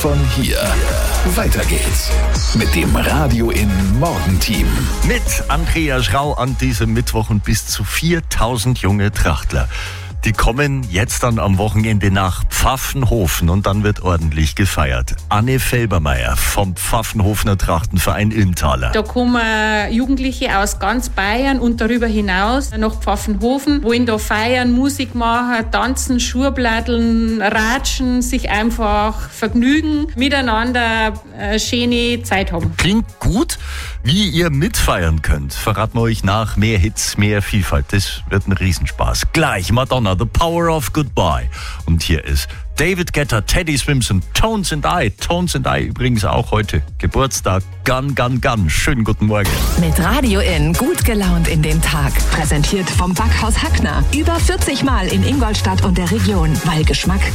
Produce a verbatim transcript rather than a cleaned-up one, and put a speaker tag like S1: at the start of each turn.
S1: von hier. Weiter geht's mit dem Radio in Morgenteam.
S2: Mit Andreas Rau an diesem Mittwoch und bis zu viertausend junge Trachtler. Die kommen jetzt dann am Wochenende nach Pfaffenhofen und dann wird ordentlich gefeiert. Anne Felbermeier vom Pfaffenhofener Trachtenverein Ilmtaler.
S3: Da kommen Jugendliche aus ganz Bayern und darüber hinaus nach Pfaffenhofen, wollen da feiern, Musik machen, tanzen, Schurbladeln, ratschen, sich einfach vergnügen, miteinander eine schöne Zeit haben.
S2: Klingt gut. Wie ihr mitfeiern könnt, verraten wir euch nach. Mehr Hits, mehr Vielfalt. Das wird ein Riesenspaß. Gleich Madonna, The Power of Goodbye. Und hier ist David Guetta, Teddy Swims und Tones and I. Tones and I übrigens auch heute Geburtstag. Gun, gun, gun. Schönen guten Morgen.
S4: Mit Radio in gut gelaunt in den Tag. Präsentiert vom Backhaus Hackner. Über vierzig Mal in Ingolstadt und der Region, weil Geschmack